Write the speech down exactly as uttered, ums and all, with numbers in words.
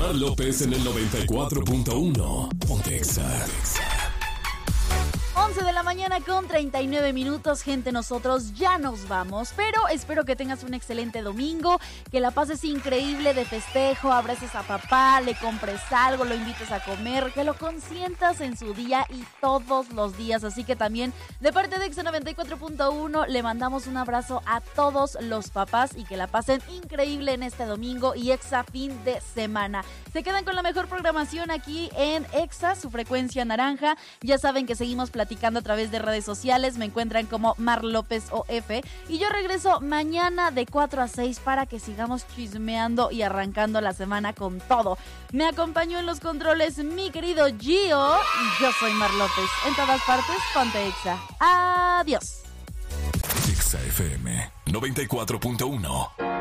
Mar López en el noventa y cuatro punto uno. Ponte Exa. once de la mañana con treinta y nueve minutos, gente, nosotros ya nos vamos, pero espero que tengas un excelente domingo, que la pases increíble de festejo, abraces a papá, le compres algo, lo invites a comer, que lo consientas en su día y todos los días, así que también de parte de Exa noventa y cuatro punto uno le mandamos un abrazo a todos los papás y que la pasen increíble en este domingo y Exa fin de semana. Se quedan con la mejor programación aquí en Exa, su frecuencia naranja, ya saben que seguimos platicando platicando a través de redes sociales, me encuentran como Mar López O F y yo regreso mañana de cuatro a seis para que sigamos chismeando y arrancando la semana con todo. Me acompañó en los controles mi querido Gio y yo soy Mar López. En todas partes, ponte Exa. Adiós. Exa F M noventa y cuatro punto uno.